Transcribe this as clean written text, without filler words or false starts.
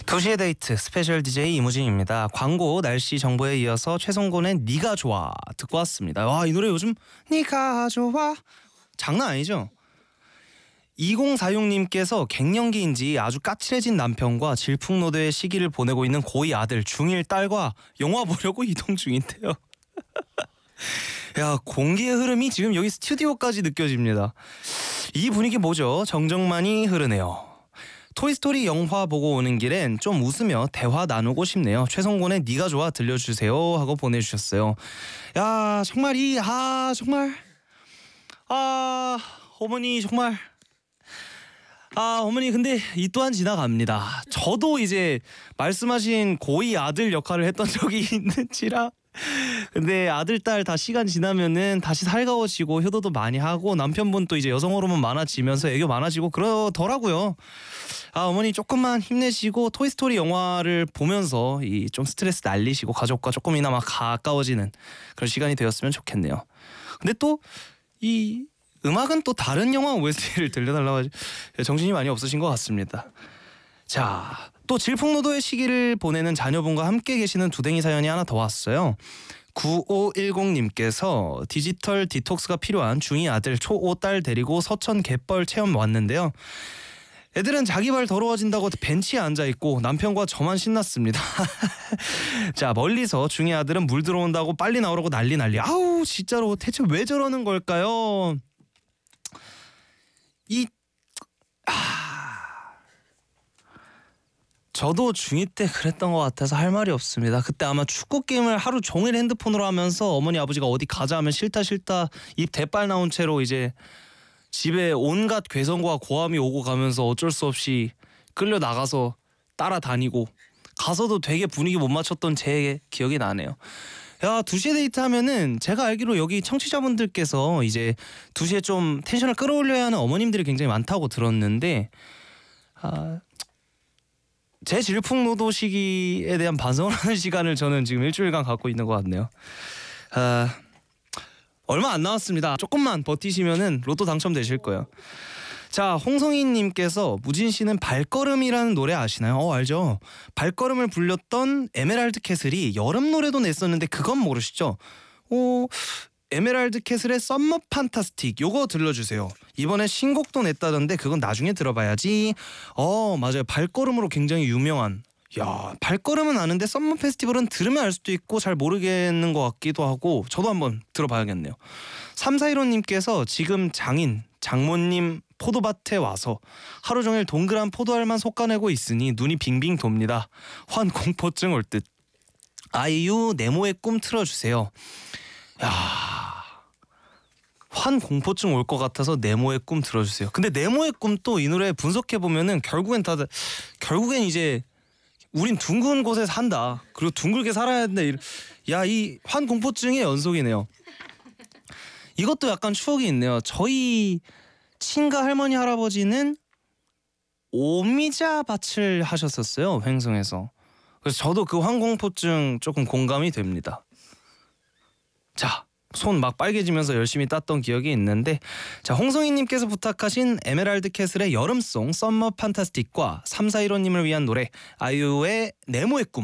2시의 데이트 스페셜 DJ 이무진입니다. 광고 날씨 정보에 이어서 최성곤의 네가 좋아 듣고 왔습니다. 와, 이 노래 요즘 네가 좋아 장난 아니죠? 2046님께서 갱년기인지 아주 까칠해진 남편과 질풍노도의 시기를 보내고 있는 고2 아들 중1 딸과 영화 보려고 이동 중인데요. 야, 공기의 흐름이 지금 여기 스튜디오까지 느껴집니다. 이 분위기 뭐죠? 정적만이 흐르네요. 토이스토리 영화 보고 오는 길엔 좀 웃으며 대화 나누고 싶네요. 최성곤의 네가 좋아 들려주세요 하고 보내주셨어요. 야, 정말 정말 어머니 정말 어머니 근데 이 또한 지나갑니다. 저도 이제 말씀하신 고2 아들 역할을 했던 적이 있는지라 근데 아들 딸 다 시간 지나면은 다시 살가워지고 효도도 많이 하고 남편분 또 이제 여성 호르몬 많아지면서 애교 많아지고 그러더라고요. 어머니 조금만 힘내시고 토이스토리 영화를 보면서 이 좀 스트레스 날리시고 가족과 조금이나마 가까워지는 그런 시간이 되었으면 좋겠네요. 근데 또 이 음악은 또 다른 영화 OST를 들려달라고 하지 정신이 많이 없으신 것 같습니다. 자, 또 질풍노도의 시기를 보내는 자녀분과 함께 계시는 두댕이 사연이 하나 더 왔어요. 9510님께서 디지털 디톡스가 필요한 중2 아들 초5 딸 데리고 서천 갯벌 체험 왔는데요. 애들은 자기 발 더러워진다고 벤치에 앉아있고 남편과 저만 신났습니다. 자, 멀리서 중2 아들은 물 들어온다고 빨리 나오라고 난리. 아우, 진짜로 대체 왜 저러는 걸까요? 저도 중2 때 그랬던 것 같아서 할 말이 없습니다. 그때 아마 축구 게임을 하루 종일 핸드폰으로 하면서 어머니 아버지가 어디 가자 하면 싫다 입 대빨 나온 채로 이제 집에 온갖 괴성과 고함이 오고 가면서 어쩔 수 없이 끌려 나가서 따라다니고 가서도 되게 분위기 못 맞췄던 제 기억이 나네요. 야, 2시에 데이트 하면은 제가 알기로 여기 청취자분들께서 이제 2시에 좀 텐션을 끌어올려야 하는 어머님들이 굉장히 많다고 들었는데 제 질풍노도 시기에 대한 반성을 하는 시간을 저는 지금 일주일간 갖고 있는 것 같네요. 얼마 안 남았습니다. 조금만 버티시면은 로또 당첨되실 거예요. 자, 홍성희님께서 무진 씨는 발걸음이라는 노래 아시나요? 알죠. 발걸음을 불렸던 에메랄드 캐슬이 여름 노래도 냈었는데 그건 모르시죠? 에메랄드 캐슬의 썸머 판타스틱 요거 들려주세요. 이번에 신곡도 냈다던데 그건 나중에 들어봐야지. 맞아요. 발걸음으로 굉장히 유명한. 야, 발걸음은 아는데 썸머 페스티벌은 들으면 알 수도 있고 잘 모르겠는 것 같기도 하고 저도 한번 들어봐야겠네요. 3415님께서 지금 장모님 포도밭에 와서 하루 종일 동그란 포도알만 솎아내고 있으니 눈이 빙빙 돕니다. 환공포증 올 듯. 아이유 네모의 꿈 틀어주세요. 야, 환공포증 올 것 같아서 네모의 꿈 들어주세요. 근데 네모의 꿈 또 이 노래 분석해보면은 결국엔 이제 우린 둥근 곳에 산다. 그리고 둥글게 살아야 된다. 야, 이 환공포증의 연속이네요. 이것도 약간 추억이 있네요. 저희 친가 할머니 할아버지는 오미자 밭을 하셨었어요. 횡성에서. 그래서 저도 그 환공포증 조금 공감이 됩니다. 자, 손 막 빨개지면서 열심히 땄던 기억이 있는데, 자, 홍성희님께서 부탁하신 에메랄드 캐슬의 여름송 썸머 판타스틱과 3415님을 위한 노래 아이유의 네모의 꿈